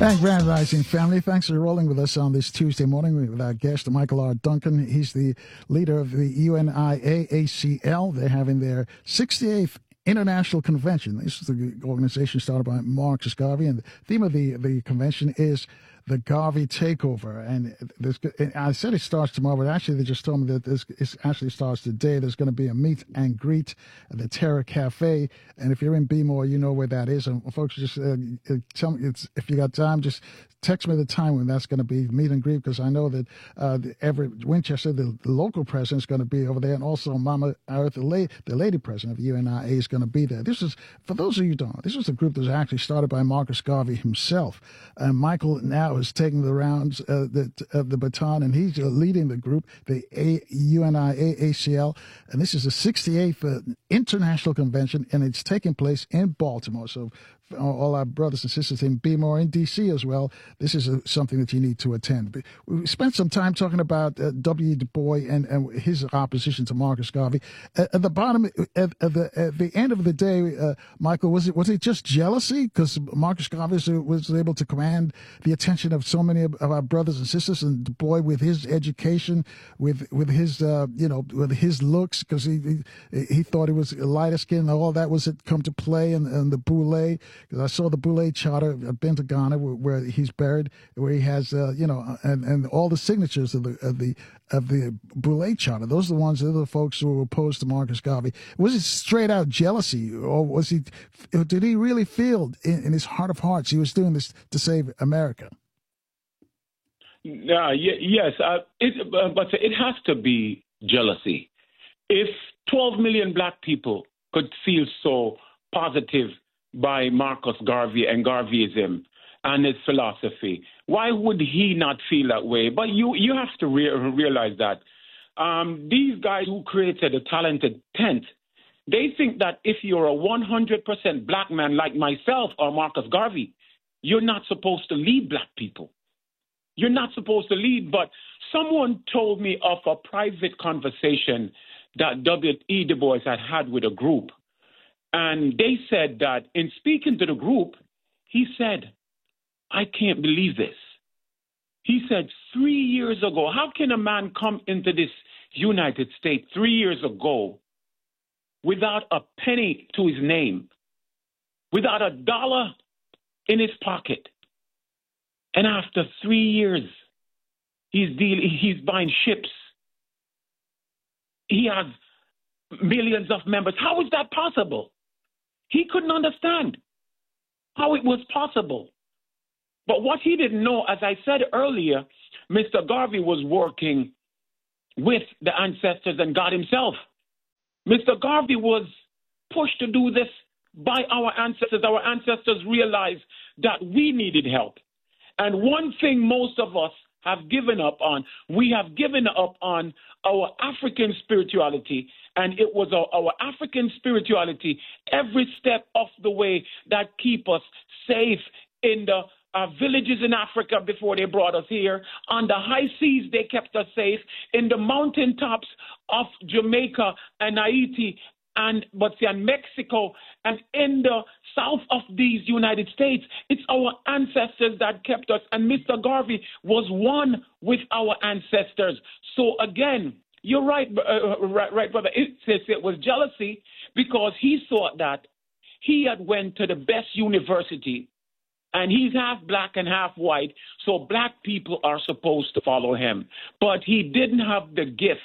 And Grand Rising family, thanks for rolling with us on this Tuesday morning with our guest, Michael R. Duncan. He's the leader of the UNIAACL. They're having their 68th International Convention. This is the organization started by Marcus Garvey, and the theme of the convention is the Garvey Takeover. And I said it starts tomorrow, but actually they just told me that it actually starts today. There's going to be a meet and greet at the Terra Cafe. And if you're in Bmore, you know where that is. And folks, just tell me if you got time, just text me the time when that's going to be meet and greet, because I know that Everett Winchester, the local president, is going to be over there, and also Mama Earth, the lady president of UNIA, is going to be there. This is, for those of you who don't know, this was a group that was actually started by Marcus Garvey himself. Michael now is taking the rounds of the baton, and he's leading the group, the UNIAACL, and this is the 68th International Convention, and it's taking place in Baltimore. So all our brothers and sisters in Bmore, in D.C. as well, this is something that you need to attend. We spent some time talking about W. Du Bois and his opposition to Marcus Garvey. At the bottom, at the end of the day, Michael, was it just jealousy because Marcus Garvey was able to command the attention of so many of our brothers and sisters, and Du Bois with his education, with his with his looks, because he thought he was lighter skin, and all that was it come to play, and the Boule. Because I saw the Boule Charter. I've been to Ghana, where he's buried, where he has, and all the signatures of the Boule Charter. Those are the ones. They're the folks who were opposed to Marcus Garvey. Was it straight out jealousy, or did he really feel in his heart of hearts he was doing this to save America? Yes, but it has to be jealousy. If 12 million black people could feel so positive by Marcus Garvey and Garveyism and his philosophy, why would he not feel that way? But you have to realize that these guys who created a talented tent, they think that if you're a 100% black man like myself or Marcus Garvey, you're not supposed to lead black people. You're not supposed to lead. But someone told me of a private conversation that W.E. Du Bois had with a group. And they said that in speaking to the group, he said, I can't believe this. He said 3 years ago, how can a man come into this United States 3 years ago without a penny to his name, without a dollar in his pocket? And after 3 years, he's buying ships. He has millions of members. How is that possible? He couldn't understand how it was possible. But what he didn't know, as I said earlier, Mr. Garvey was working with the ancestors and God himself. Mr. Garvey was pushed to do this by our ancestors. Our ancestors realized that we needed help. And one thing most of us have given up on, we have given up on our African spirituality. And it was our African spirituality every step of the way that keep us safe in the villages in Africa before they brought us here. On the high seas, they kept us safe. In the mountaintops of Jamaica and Haiti and Mexico, and in the south of these United States, it's our ancestors that kept us. And Mr. Garvey was one with our ancestors. So again, you're right, right, brother. It was jealousy because he thought that he had went to the best university, and he's half black and half white, so black people are supposed to follow him. But he didn't have the gift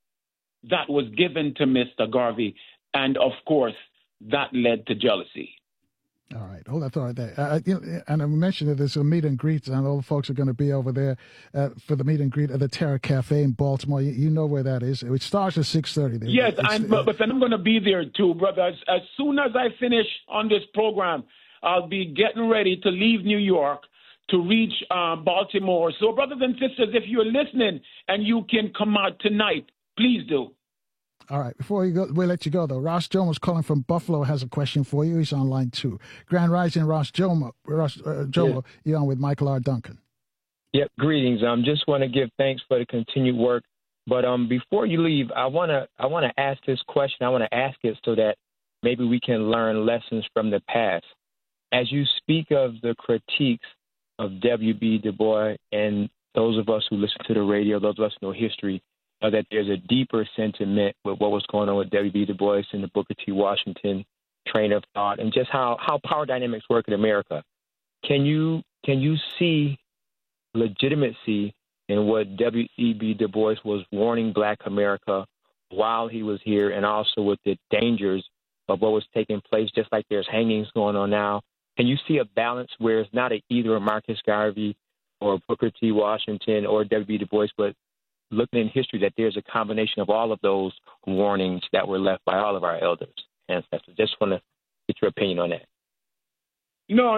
that was given to Mr. Garvey, and of course, that led to jealousy. All right, hold that thought there. And I mentioned that there's a meet and greet, and all the folks are going to be over there for the meet and greet at the Terra Cafe in Baltimore. You know where that is. It starts at 6:30. Yes, but I'm going to be there too, brother. As soon as I finish on this program, I'll be getting ready to leave New York to reach Baltimore. So, brothers and sisters, if you're listening and you can come out tonight, please do. All right. Before we let you go, though, Ross Jomo calling from Buffalo has a question for you. He's on line 2. Grand Rising, Ross Jomo. Yeah. You're on with Michael R. Duncan. Yep. Greetings. Just want to give thanks for the continued work. But before you leave, I want to ask this question. I want to ask it so that maybe we can learn lessons from the past. As you speak of the critiques of W.B. Du Bois, and those of us who listen to the radio, those of us who know history, know that there's a deeper sentiment with what was going on with W.B. Du Bois and the Booker T. Washington train of thought, and just how power dynamics work in America. Can you see legitimacy in what W.E.B. Du Bois was warning Black America while he was here, and also with the dangers of what was taking place, just like there's hangings going on now? Can you see a balance where it's not either a Marcus Garvey or Booker T. Washington or W.B. Du Bois, but looking in history that there's a combination of all of those warnings that were left by all of our elders, ancestors? Just want to get your opinion on that. No,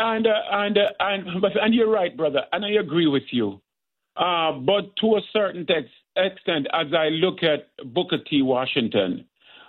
and you're right, brother, and I agree with you. But to a certain extent, as I look at Booker T. Washington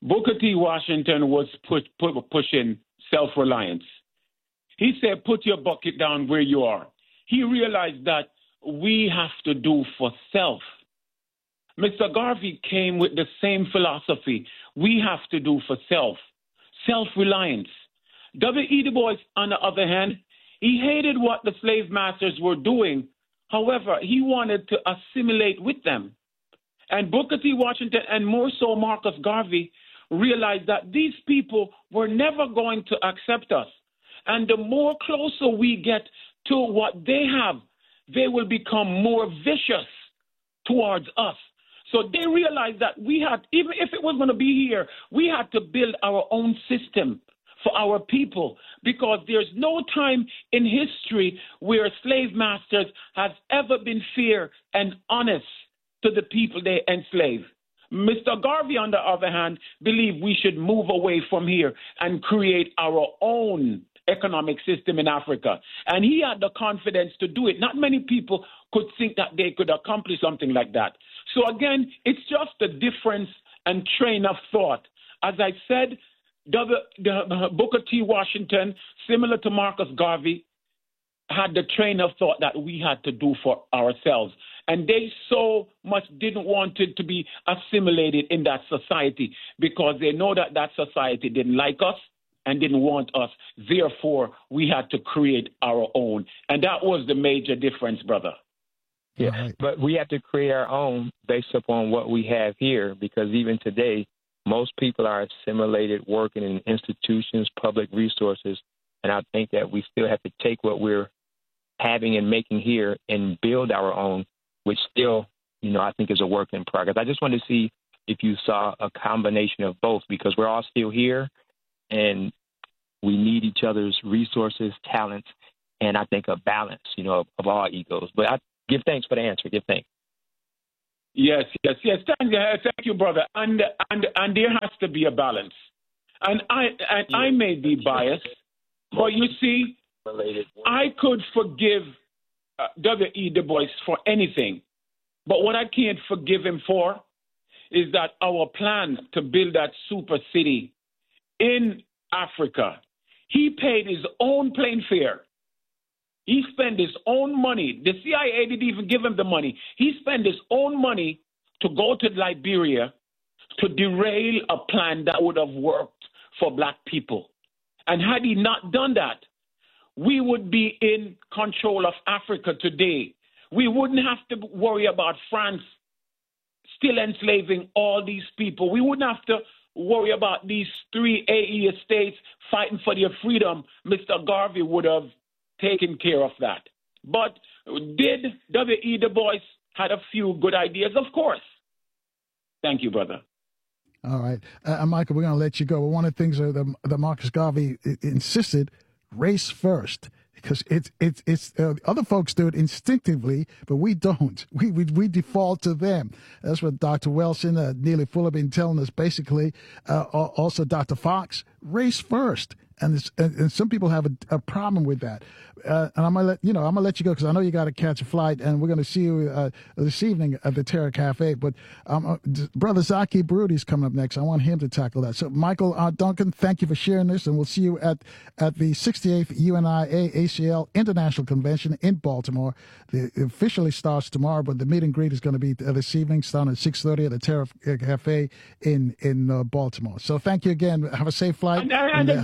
was pushing self-reliance. He said, put your bucket down where you are. He realized that we have to do for self. Mr. Garvey came with the same philosophy. We have to do for self. Self-reliance. W.E. Du Bois, on the other hand, he hated what the slave masters were doing. However, he wanted to assimilate with them. And Booker T. Washington, and more so Marcus Garvey, realized that these people were never going to accept us. And the more closer we get to what they have, they will become more vicious towards us. So they realized that we had, even if it was going to be here, we had to build our own system for our people, because there's no time in history where slave masters has ever been fair and honest to the people they enslave. Mr. Garvey, on the other hand, believed we should move away from here and create our own economic system in Africa. And he had the confidence to do it. Not many people could think that they could accomplish something like that. So again, it's just a difference and train of thought. As I said, Booker T. Washington, similar to Marcus Garvey, had the train of thought that we had to do for ourselves. And they so much didn't want it to be assimilated in that society, because they know that that society didn't like us and didn't want us. Therefore, we had to create our own. And that was the major difference, brother. Yeah, right. But we have to create our own based upon what we have here, because even today, most people are assimilated, working in institutions, public resources, and I think that we still have to take what we're having and making here and build our own, which still, I think is a work in progress. I just wanted to see if you saw a combination of both, because we're all still here, and we need each other's resources, talents, and I think a balance, of all egos. But I give thanks for the answer. Give thanks. Yes. Thank you, brother. And there has to be a balance. And I may be biased, but you see, I could forgive W.E. Du Bois for anything. But what I can't forgive him for is that our plan to build that super city in Africa, he paid his own plane fare. He spent his own money. The CIA didn't even give him the money. He spent his own money to go to Liberia to derail a plan that would have worked for Black people. And had he not done that, we would be in control of Africa today. We wouldn't have to worry about France still enslaving all these people. We wouldn't have to worry about these 3 AE states fighting for their freedom. Mr. Garvey would have taken care of that. But did W.E. Du Bois had a few good ideas? Of course. Thank you, brother. All right. Michael, we're going to let you go. One of the things that Marcus Garvey insisted, race first. Because it's other folks do it instinctively, but we don't. We default to them. That's what Dr. Wilson, Neely Fuller been telling us. Basically, also Dr. Fox, race first, and some people have a problem with that. And I'm gonna let you go because I know you got to catch a flight, and we're going to see you this evening at the Terra Cafe. But Brother Zaki Barudi's coming up next. I want him to tackle that. So, Michael Duncan, thank you for sharing this, and we'll see you at the 68th UNIA ACL International Convention in Baltimore. It officially starts tomorrow, but the meet and greet is going to be this evening, starting at 6:30 at the Terra Cafe in Baltimore. So, thank you again. Have a safe flight, and have a great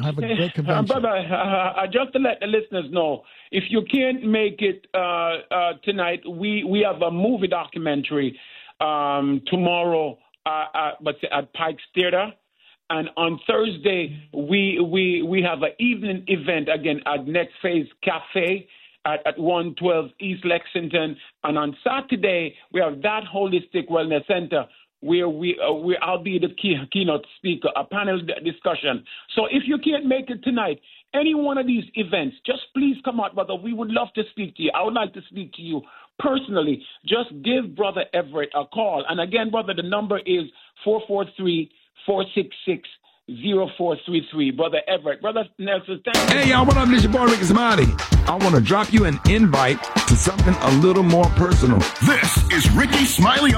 great convention. Brother, just to let the listeners know, if you can't make it tonight, we have a movie documentary tomorrow at Pike's Theater. And on Thursday, we have an evening event again at Next Phase Cafe at 112 East Lexington. And on Saturday, we have that Holistic Wellness Center where I'll be the keynote speaker, a panel discussion. So if you can't make it tonight, any one of these events, just please come out, brother. We would love to speak to you. I would like to speak to you personally. Just give Brother Everett a call. And again, brother, the number is 443-466-0433. Brother Everett. Brother Nelson, thank you. Hey, y'all, what up? This your boy, Ricky Smiley. I want to drop you an invite to something a little more personal. This is Ricky Smiley